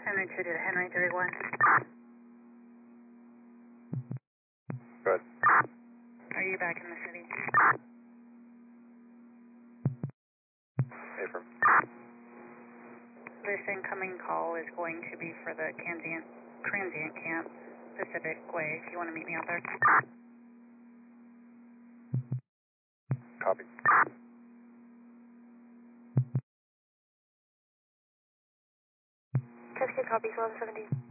Henry 2 to Henry 31. Good. Are you back in the city? Affirm. This incoming call is going to be for the transient camp, Pacific Way, if you want to meet me out there. Copy. Check copy 1170.